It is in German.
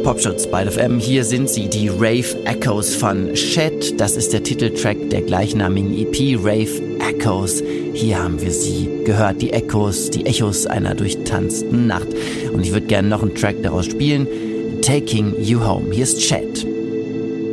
Popschutz bei FM. Hier sind sie, die Rave Echoes von Shed. Das ist der Titeltrack der gleichnamigen EP, Rave Echoes. Hier haben wir sie gehört, die Echos einer durchtanzten Nacht. Und ich würde gerne noch einen Track daraus spielen, Taking You Home. Hier ist Shed.